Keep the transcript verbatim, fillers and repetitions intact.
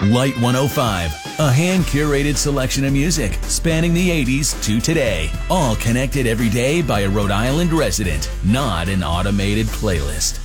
Light one oh five, a hand-curated selection of music spanning the eighties to today. All connected every day by a Rhode Island resident, not an automated playlist.